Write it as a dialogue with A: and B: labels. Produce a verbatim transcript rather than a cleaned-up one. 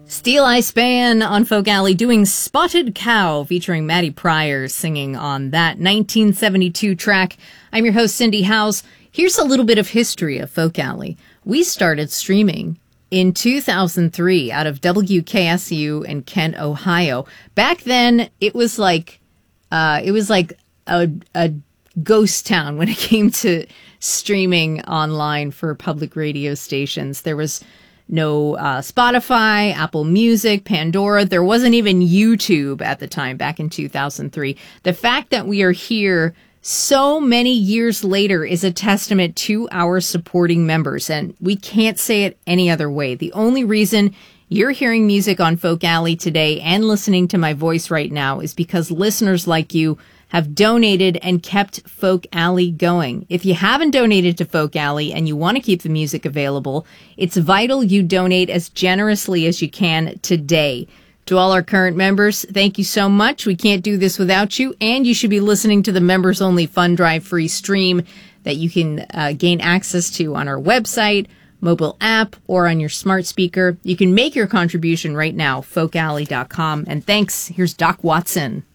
A: Steel Eye Span on Folk Alley doing Spotted Cow, featuring Maddie Pryor singing on that nineteen seventy-two track. I'm your host, Cindy Howes. Here's a little bit of history of Folk Alley. We started streaming in two thousand three out of W K S U in Kent, Ohio. Back then, it was like uh, it was like a, a ghost town when it came to streaming online for public radio stations. There was no uh, Spotify, Apple Music, Pandora. There wasn't even YouTube at the time, back in two thousand three. The fact that we are here so many years later is a testament to our supporting members, and we can't say it any other way. The only reason you're hearing music on Folk Alley today and listening to my voice right now is because listeners like you have donated and kept Folk Alley going. If you haven't donated to Folk Alley and you want to keep the music available, it's vital you donate as generously as you can today. To all our current members, thank you so much. We can't do this without you, and you should be listening to the members-only Fund Drive free stream that you can uh, gain access to on our website, mobile app, or on your smart speaker. You can make your contribution right now, folk alley dot com. And thanks. Here's Doc Watson.